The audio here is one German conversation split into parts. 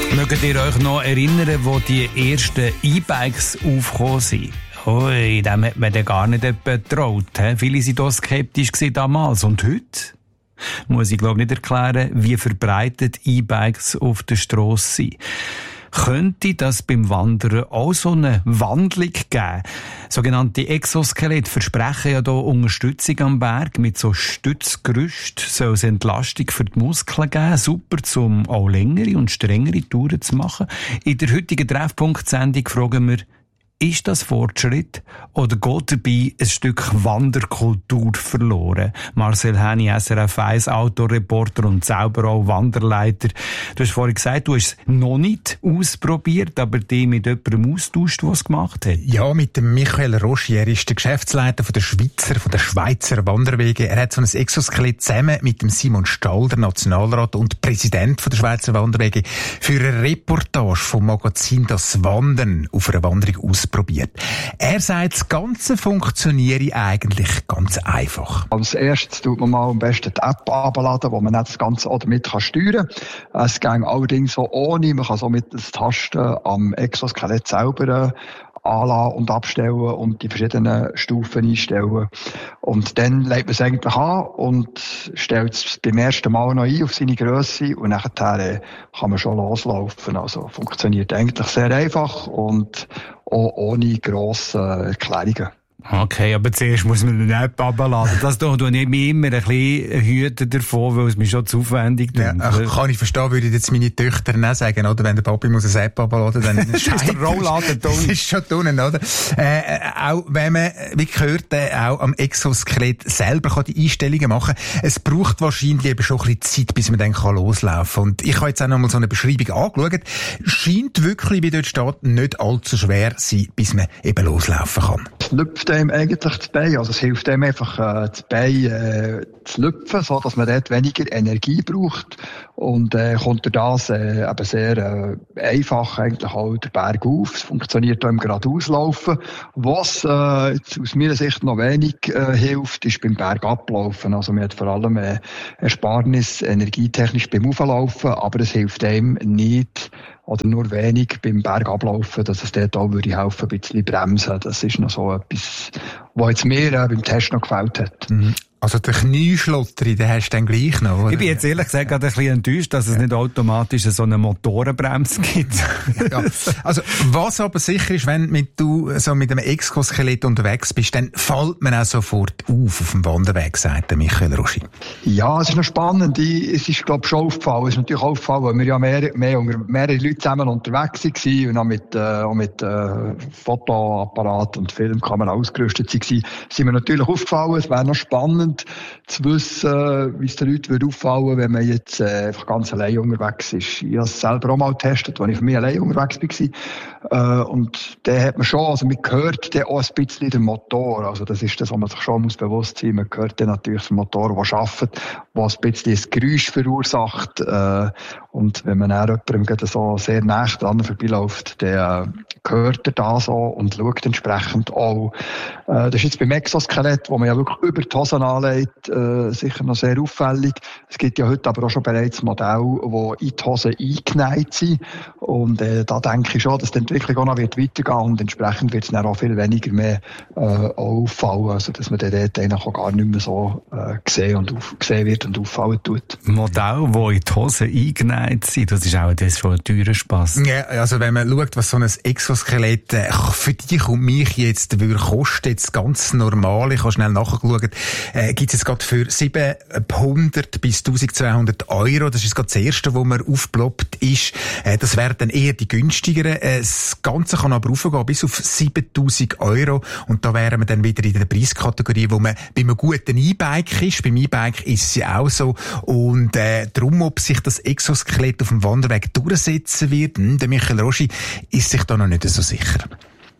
Mögt ihr euch noch erinnern, wo die ersten E-Bikes aufgekommen sind? Ui, dem hat man dann gar nicht getraut. Viele waren da skeptisch damals. Und heute? Muss ich glaube nicht erklären, wie verbreitet E-Bikes auf der Strasse sind. Könnte das beim Wandern auch so eine Wandlung geben? Sogenannte Exoskelette versprechen ja hier Unterstützung am Berg. Mit so Stützgerüst soll es Entlastung für die Muskeln geben. Super, um auch längere und strengere Touren zu machen. In der heutigen Treffpunkt-Sendung fragen wir, ist das Fortschritt oder geht dabei ein Stück Wanderkultur verloren? Marcel Häni, SRF 1 Autoreporter und selber auch Wanderleiter. Du hast vorhin gesagt, du hast es noch nicht ausprobiert, aber dich mit jemandem austauscht, der es gemacht hat. Ja, mit dem Michael Roschi. Er ist der Geschäftsleiter von der Schweizer Wanderwege. Er hat so ein Exoskelett zusammen mit dem Simon Stahl, der Nationalrat und Präsident von der Schweizer Wanderwege, für eine Reportage vom Magazin Das Wandern auf einer Wanderung ausprobiert. Er sagt, das Ganze funktioniere eigentlich ganz einfach. Als erstes tut man mal am besten die App abladen, wo man nicht das Ganze auch damit steuern kann. Es geht allerdings so ohne. Man kann so mit den Tasten am Exoskelett selber anlassen und abstellen und die verschiedenen Stufen einstellen. Und dann legt man es eigentlich an und stellt es beim ersten Mal noch ein auf seine Grösse und nachher kann man schon loslaufen. Also funktioniert eigentlich sehr einfach und auch ohne grosse Erklärungen. Okay, aber zuerst muss man eine App abladen. Das tue ich mich immer ein bisschen hüten davon, weil es mir schon zu aufwendig ist. Ja, kann ich verstehen, würde jetzt meine Töchter auch sagen, oder? Wenn der Papi muss eine App abladen, dann ist der Rollladen das ist schon drinnen, oder? Auch wenn man, wie gehört, auch am Exoskelett selber kann die Einstellungen machen. Es braucht wahrscheinlich eben schon ein bisschen Zeit, bis man dann loslaufen kann. Und ich habe jetzt auch noch mal so eine Beschreibung angeschaut. Scheint wirklich, wie dort steht, nicht allzu schwer sein, bis man eben loslaufen kann. Es lüpft einem eigentlich das Bein. Also es hilft einem einfach, das Bein zu lüpfen, so dass man dort weniger Energie braucht. Und kommt durch das eben sehr einfach eigentlich auch der Berg auf. Es funktioniert auch im Gradauslaufen. Was jetzt aus meiner Sicht noch wenig hilft, ist beim Bergablaufen. Also man hat vor allem Ersparnis energietechnisch beim Auflaufen, aber es hilft einem nicht oder nur wenig beim Bergablaufen, dass es dort auch würde helfen, ein bisschen bremsen. Das ist noch so etwas, was jetzt mir beim Test noch gefällt hat. Mhm. Also der Knieschlotter, den hast du dann gleich noch, oder? Ich bin jetzt ehrlich gesagt gerade ein bisschen enttäuscht, dass es nicht automatisch so eine Motorenbremse gibt. Ja. Also, was aber sicher ist, wenn du so mit einem Exoskelett unterwegs bist, dann fällt man auch sofort auf dem Wanderweg, sagt der Michael Roschi. Ja, es ist noch spannend. Es ist, glaube ich, schon aufgefallen. Es ist natürlich aufgefallen, weil wir ja mehrere Leute zusammen unterwegs waren und auch mit Fotoapparat und Filmkamera ausgerüstet waren, sind wir natürlich aufgefallen. Es wäre noch spannend zu wissen, wie es den Leuten auffallen würde, wenn man jetzt einfach ganz allein unterwegs ist. Ich habe es selber auch mal getestet, als ich für mich allein unterwegs war. Und da hat man schon, also man hört dann auch ein bisschen den Motor. Also das ist das, was man sich schon bewusst sein muss. Man hört dann natürlich den Motor, der arbeitet, der ein bisschen ein Geräusch verursacht. Und wenn man dann jemandem so sehr nah dran vorbeiläuft, dann hört er das auch und schaut entsprechend auch. Das ist jetzt beim Exoskelett, wo man ja wirklich über die Hosen anlegt, sicher noch sehr auffällig. Es gibt ja heute aber auch schon bereits Modelle, die in die Hosen eingenäht sind. Und da denke ich schon, dass die Entwicklung auch noch weitergehen wird und entsprechend wird es dann auch viel weniger mehr auffallen. Also dass man dort eigentlich auch gar nicht mehr so gesehen wird und auffallen tut. Modelle, die in die Hosen eingenäht sind, das ist auch das schon ein teurer Spass. Ja, also wenn man schaut, was so ein Exoskelett für dich und mich jetzt würde kosten, jetzt ganz normal, ich habe schnell nachgeschaut, gibt es jetzt gerade für 700 bis 1200 Euro. Das ist gerade das erste, wo mir aufgeploppt ist. Das wären dann eher die günstigeren. Das Ganze kann aber raufgehen bis auf 7000 Euro. Und da wären wir dann wieder in der Preiskategorie, wo man bei einem guten E-Bike ist. Beim E-Bike ist es ja auch so. Und darum, ob sich das Exoskelett auf dem Wanderweg durchsetzen wird, der Michael Roschi ist sich da noch nicht so sicher.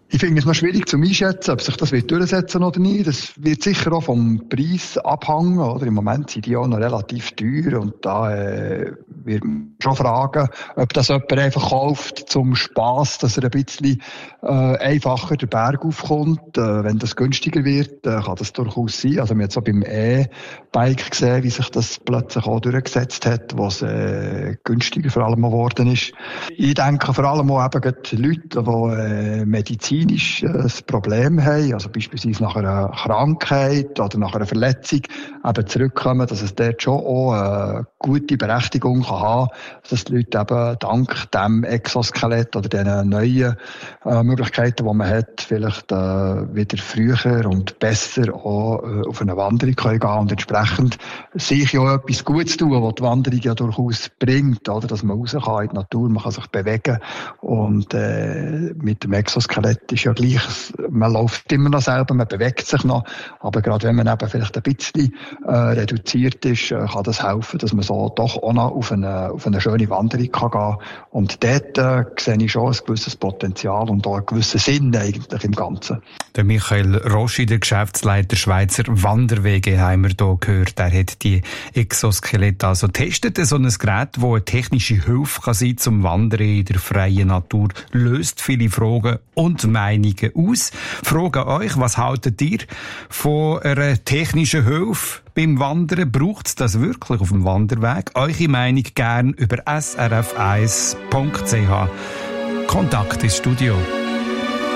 Ich finde es noch schwierig zu einschätzen, ob sich das durchsetzen oder nicht. Das wird sicher auch vom Preis abhängen, oder? Im Moment sind die auch noch relativ teuer und da wird man schon fragen, ob das jemand einfach kauft zum Spass, dass er ein bisschen einfacher den Berg aufkommt. Wenn das günstiger wird, kann das durchaus sein. Also wir haben jetzt auch beim E-Bike gesehen, wie sich das plötzlich auch durchgesetzt hat, was günstiger vor allem geworden ist. Ich denke vor allem auch eben die Leute, die medizinisch ein Problem haben, also beispielsweise nach einer Krankheit oder nach einer Verletzung eben zurückkommen, dass es dort schon auch eine gute Berechtigung kann haben, dass die Leute eben dank dem Exoskelett oder den neuen Möglichkeiten, die man hat, vielleicht wieder früher und besser auch auf eine Wanderung können gehen und entsprechend sich ja etwas Gutes tun, was die Wanderung ja durchaus bringt, oder? Dass man raus kann in die Natur, man kann sich bewegen und mit dem Exoskelett ist ja gleich, man läuft immer noch selber, man bewegt sich noch, aber gerade wenn man eben vielleicht ein bisschen reduziert ist, kann das helfen, dass man so doch auch noch auf eine schöne Wanderung kann gehen. Und dort sehe ich schon ein gewisses Potenzial und auch einen gewissen Sinn eigentlich im Ganzen. Der Michael Roschi, der Geschäftsleiter Schweizer Wanderwege, haben wir hier gehört. Er hat die Exoskelette also getestet. So ein Gerät, das eine technische Hilfe kann sein zum Wandern in der freien Natur, löst viele Fragen und Meinungen aus. Fragen euch, was haltet ihr von einer technischen Hilfe beim Wandern? Braucht es das wirklich auf dem Wanderweg? Eure Meinung gern über srf1.ch. Kontakt ins Studio.